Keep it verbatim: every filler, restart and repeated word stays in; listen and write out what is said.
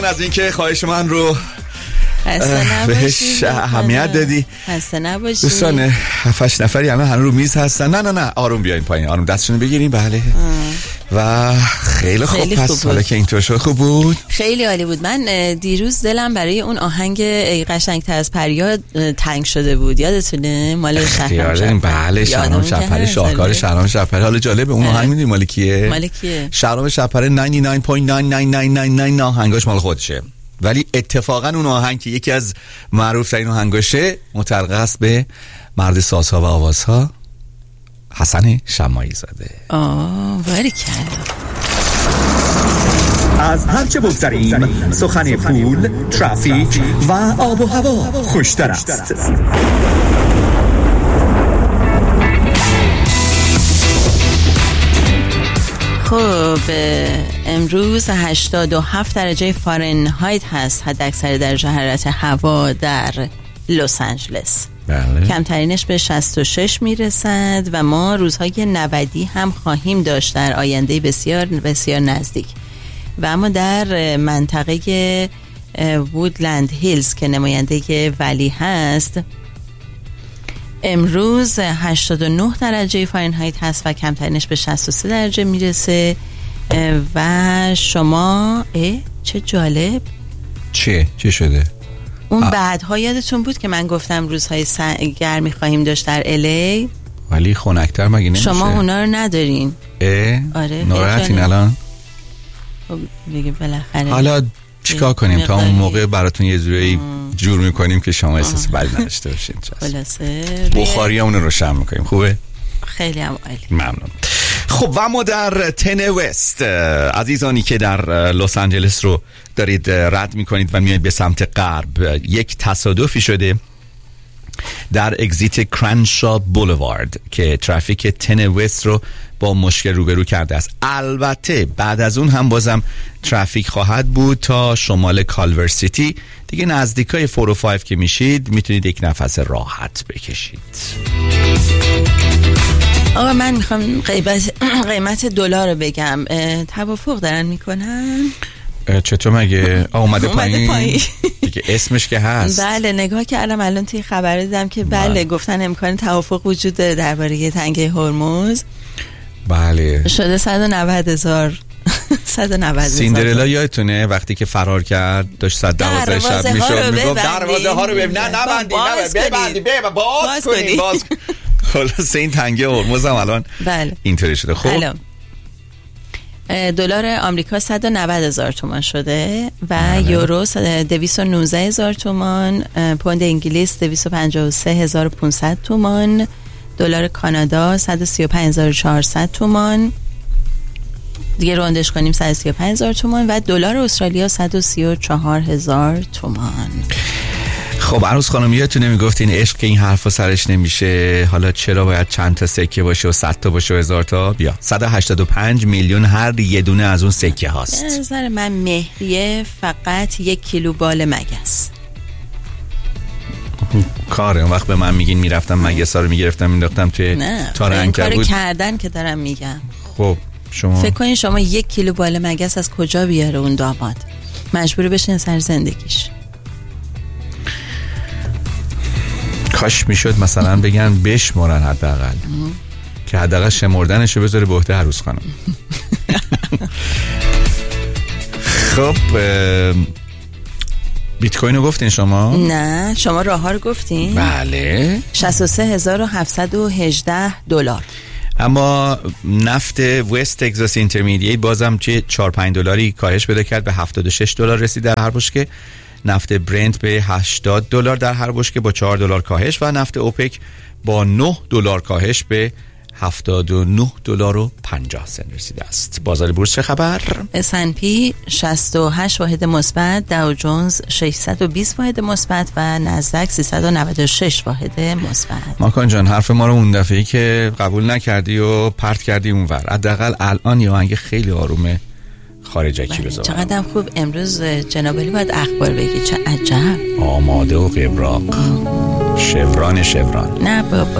از اینکه خواهش من رو خسته بهش اهمیت دادی. خسته نباشی. دوستان هفتش نفری همه هنوز رو میز هستن. نه نه نه آروم بیاین پایین، آروم دستشون بگیریم. بله و خیلی خوب. خیلی پس حالا که اینطور شد خوب بود، خیلی عالی بود. من دیروز دلم برای اون آهنگ قشنگتر از پریا تنگ شده بود، یادتونه؟ مال شهرام. بله شهرام شپره، شاهکار شهرام شپره. حالا جالب اون آهنگ میدونی مال کیه؟ مال کیه؟ شهرام شپره نود و نه و نه نه نه نه نه نه آهنگاش مال خودشه، ولی اتفاقا اون آهنگ که یکی از معروف ترین آهنگاشه متعلق است به مرد سازها و آوازها حسن شماعی زاده. آه باریکلا. از هرچه بگذریم سخن پول، ترافیک و آب و هوا خوشتر است. خب امروز هشتاد و هفت درجه فارنهایت هست حد اکثر درجه حرارت هوا در لس آنجلس. بله. کمترینش به شصت و شش میرسد و ما روزهای نودی هم خواهیم داشت در آینده بسیار بسیار نزدیک. و اما در منطقه وودلند هیلز که نماینده ولی هست امروز هشتاد و نه درجه فارنهایت هست و کمترینش به شصت و سه درجه میرسه. و شما اه چه جالب. چه؟ چه شده؟ اون بعدها یادتون بود که من گفتم روزهای گرمی خواهیم داشت در الی، ولی خنک‌تر مگه نمیشه؟ شما اونا رو ندارین. اه؟ آره ناراحتین الان؟ خب دیگه بالاخره حالا چیکار کنیم تا اون موقع براتون یه جوری جور میکنیم که شما احساس بدی نداشته باشین. خلاصه بخاریامون رو روشن میکنیم. خوبه؟ خیلی هم عالی. ممنون. خب و ما در تن وست، عزیزانی که در لس آنجلس رو دارید رد میکنید و میایید به سمت غرب، یک تصادفی شده در اگزیت کرنشا بولوارد که ترافیک تن وست رو با مشکل روبرو کرده است. البته بعد از اون هم بازم ترافیک خواهد بود تا شمال کالور سیتی. دیگه نزدیکای چهار و پنج که میشید میتونید یک نفس راحت بکشید. آقا من میخوام قیمت قیمت دلار رو بگم. توافق دارن میکنن؟ چطور مگه؟ اومده پایین. پایین دیگه اسمش که هست. بله نگاه کردم الان توی خبر دیدم که بله, بله. گفتن امکان توافق وجود داره درباره تنگه هرمز. بله شده صد و نود هزار. صد و نود سیندرلا یادتونه وقتی که فرار کرد داشت صد دوازده شب میشد میگفت دروازه ها رو ببند. نه نبندی ببندی باز کنی باز. خلاص این تنگه هرمز هم الان بله. اینطوری شده. خب دلار آمریکا صد و نود هزار تومان شده و بله. یورو دویست و نوزده هزار تومان، پوند انگلیس دویست و پنجاه و سه هزار و پانصد تومان، دلار کانادا صد و سی و پنج هزار و چهارصد تومان، دیگه روندش کنیم صد و سی و پنج هزار تومان و دلار استرالیا صد و سی و چهار هزار تومان. خب عروس خانم یادتونه میگفتین عشق که این حرفا سرش نمیشه، حالا چرا باید چند تا سکه باشه و صد تا باشه و هزار تا؟ بیا صد و هشتاد و پنج میلیون هر یه دونه از اون سکه هاست. به نظر من مهریه فقط یک کیلو بال مگس کاره. اون وقت به من میگین میرفتم مگس ها رو میگرفتم مینداختم توی تار عنکبوت. کارو کردن که دارم میگم. خب شما فکر کنین شما یک کیلو بال مگس از کجا بیاره اون داماد؟ مجبور بشین سر زندگیش. کاش میشد مثلا بگن بشمارن حداقل که حداقل شمردنشو بذاره به عهده عروس خانم. خب بیت کوین رو گفتین شما؟ نه شما راه ها رو گفتین؟ بله شصت و سه هزار و هفتصد و هجده دلار. اما نفت وست تگزاس اینترمدییت بازم چه چهار پنج دلاری کاهش پیدا کرد، به هفتاد و شش دلار رسید در هر بشکه. نفت برنت به هشتاد دلار در هر بشکه با چهار دلار کاهش و نفت اوپک با نه دلار کاهش به هفتاد و نه دلار و پنجاه سنت رسیده است. بازار بورس چه خبر؟ اس اند پی شصت و هشت واحد مثبت، داو جونز ششصد و بیست واحد مثبت و نزدک سیصد و نود و شش واحد مثبت. ماکان جان حرف ما رو اون دفعه‌ای که قبول نکردی و پرت کردی اونور، حداقل الان یه آهنگ خیلی آرومه خارجکی بذار. چقدر خوب امروز جنابالی باید اخبار بگی. چه عجب. آماده و قبراق. شفران شفران. نه بابا.